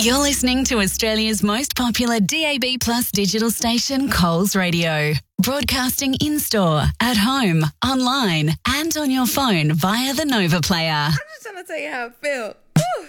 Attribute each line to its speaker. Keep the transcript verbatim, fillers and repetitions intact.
Speaker 1: You're listening to Australia's most popular D A B Plus digital station, Coles Radio. Broadcasting in-store, at home, online and on your phone via the Nova Player.
Speaker 2: I'm just trying to tell you how I feel.